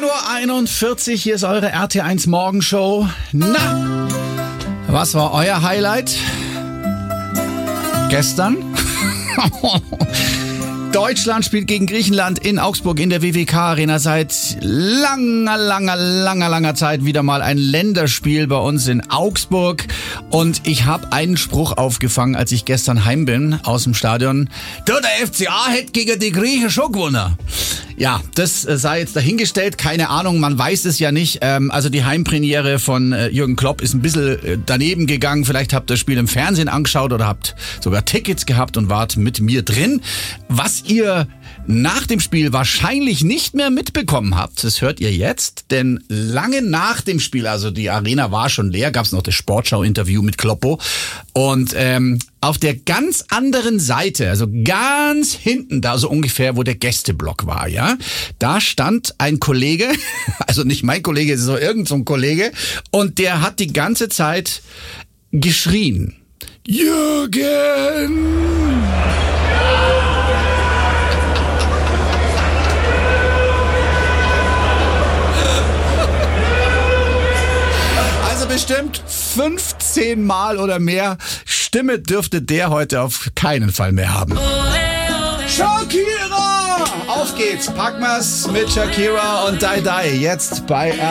9:41 Uhr, hier ist eure RT1 Morgenshow. Na, was war euer Highlight? Gestern? Deutschland spielt gegen Griechenland in Augsburg in der WWK-Arena. Seit langer Zeit wieder mal ein Länderspiel bei uns in Augsburg. Und ich habe einen Spruch aufgefangen, als ich gestern heim bin aus dem Stadion. Der FCA hätte gegen die Griechen schon gewonnen. Ja, das sei jetzt dahingestellt. Keine Ahnung, man weiß es ja nicht. Also die Heimpremiere von Jürgen Klopp ist ein bisschen daneben gegangen. Vielleicht habt ihr das Spiel im Fernsehen angeschaut oder habt sogar Tickets gehabt und wart mit mir drin. Was ihr nach dem Spiel wahrscheinlich nicht mehr mitbekommen habt, das hört ihr jetzt. Denn lange nach dem Spiel, also die Arena war schon leer, gab es noch das Sportschau-Interview mit Kloppo. Und auf der ganz anderen Seite, also ganz hinten, da so ungefähr, wo der Gästeblock war, ja, da stand ein Kollege, also nicht mein Kollege, so irgend so ein Kollege, und der hat die ganze Zeit geschrien. Jürgen! Also bestimmt 15 Mal oder mehr. Stimme dürfte der heute auf keinen Fall mehr haben. Shakira! Auf geht's, packen wir's mit Shakira und Die Die jetzt bei